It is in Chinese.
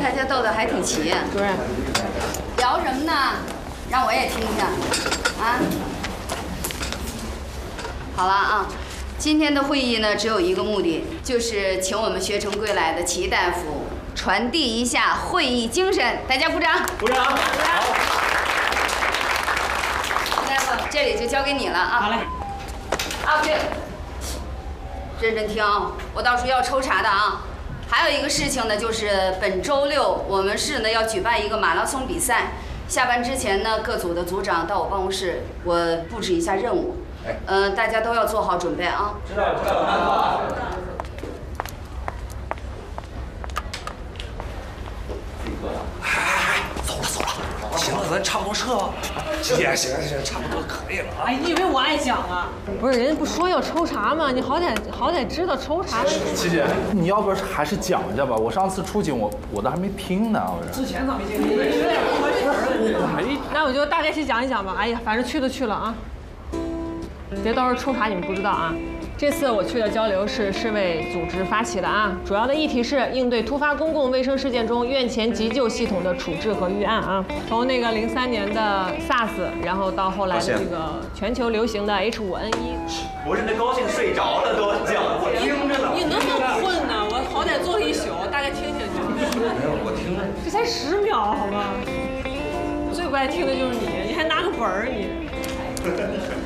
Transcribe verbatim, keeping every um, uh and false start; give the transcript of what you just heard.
大家斗得还挺齐。 主任， 聊什么呢？让我也听听。啊，好了啊，今天的会议呢，只有一个目的，就是请我们学成归来的齐大夫传递一下会议精神。大家鼓掌！ 鼓掌！好。 齐大夫，这里就交给你了啊。 好嘞。 啊，对，认真听啊，我到时候要抽查的啊。还有一个事情呢，就是本周六我们市呢要举办一个马拉松比赛。下班之前呢，各组的组长到我办公室，我布置一下任务。哎，呃，大家都要做好准备啊。 知道，知道。 哎哎哎，走了走了，行了，咱差不多撤吧。行行行行，差不多可以了啊。 哎，你以为我爱讲啊？不是，人家不说要抽查吗？你好歹好歹知道抽查的。 琪姐，你要不还是讲一下吧？我上次出警，我我都还没听呢。我之前咋没听？哎，那我就大概去讲一讲吧。哎呀，反正去都去了啊，别到时候抽查你们不知道啊。这次我去的交流是市卫组织发起的啊，主要的议题是应对突发公共卫生事件中院前急救系统的处置和预案啊。从那个零三年的 SARS， 然后到后来的这个全球流行的 H 五 N 一。 不是那高兴睡着了都讲，我听着呢。 你能不能困呢？我好歹坐了一宿，大概听听就。 没有，我听着。 这才十秒好吗？最不爱听的就是你，你还拿个本儿你。